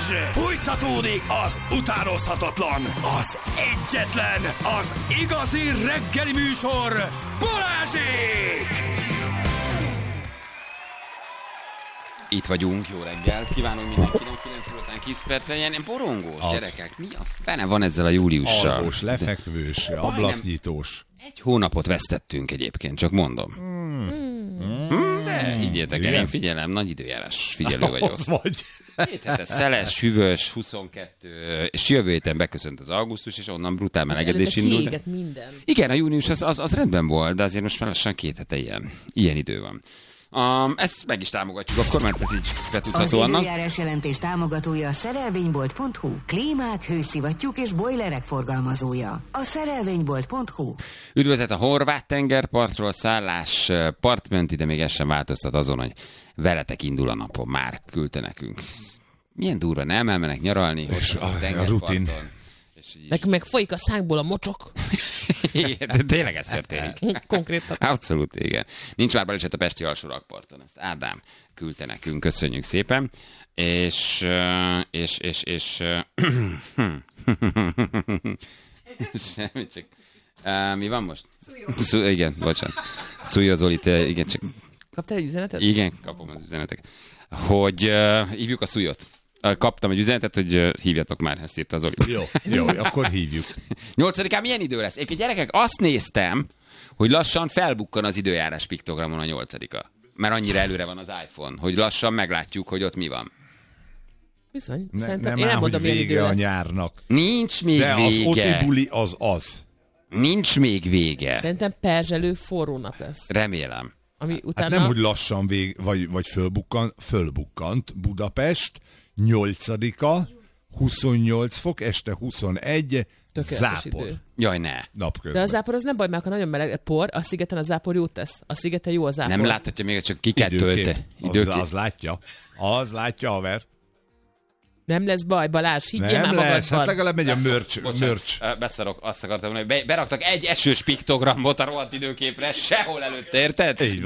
Fújtatódik az utánozhatatlan, az egyetlen, az igazi reggeli műsor, Balázsék! Itt vagyunk, jó reggelt, kívánok mindenkinek, 9 után 10 percen, ilyen borongós gyerekek, mi a fene van ezzel a júliussal? Alvós, lefekvős, ablaknyitós. Egy hónapot vesztettünk egyébként, csak mondom. De higgyétek el, én figyelem, nagy időjárás figyelő vagyok. Az vagy. 2 hete szeles, hűvös, 22, és jövő héten beköszönt az augusztus, és onnan brutál melegedés indul. Minden. Igen, a június az rendben volt, de azért most már lassan 2 hete ilyen idő van. Ezt meg is támogatjuk akkor, mert ez így betudható Az annak. időjárás jelentés támogatója a szerelvénybolt.hu. Klímák, hőszivattyúk és bojlerek forgalmazója. A szerelvénybolt.hu. Üdvözlet a horvát tengerpartról, szállás partmenti, de még ez sem változtat azon, hogy veletek indul a napon. Már küldte nekünk. Milyen durva, nem elmennek nyaralni, És a a tengerparton. rutin. Nekünk meg folyik a szánkból a mocsok. Igen, de tényleg ez történik. Konkrétan. Abszolút, igen. Nincs már baleset a pesti alsó rakparton. Ezt Ádám küldte nekünk, köszönjük szépen. És semmi, csak mi van most? Igen, bocsánat. Szújó Zoli, igen, csak Kaptál egy üzenetet? igen, kapom az üzenetek. Hogy hívjuk a Szújót. Kaptam egy üzenetet, hogy hívjatok már, ezt írta Zoli. Jó, akkor hívjuk. 8-án milyen idő lesz? Egyébként gyerekek, azt néztem, hogy lassan felbukkan az időjárás piktogramon a 8-a. Mert annyira előre van az iPhone, hogy lassan meglátjuk, hogy ott mi van. Bizony. Nem én áll, nem mondom, hogy milyen idő vége a lesz. nyárnak. Nincs még De az vége. Oti buli az. Nincs még vége. Szerintem perzselő forró nap lesz. Remélem. Ami Hát utána... nem, hogy lassan vagy fölbukkant Budapest, 8-a, 28 fok, este 21, Tökéletes zápor. idő. Jaj, ne. Napközben. De a zápor az nem baj, mert ha nagyon meleg, por, a szigeten a zápor jót tesz. A szigeten jó a zápor. Nem láthatja még, csak ki kell Időkép. tölteni. Az látja. Az látja, haver. Nem lesz baj, Balázs, higgyél már Nem magadban. lesz, hát legalább megy a mörcs. Beszarok, azt akartam mondani, hogy beraktak egy esős piktogramot a rohadt időképre, sehol előtte, érted? Így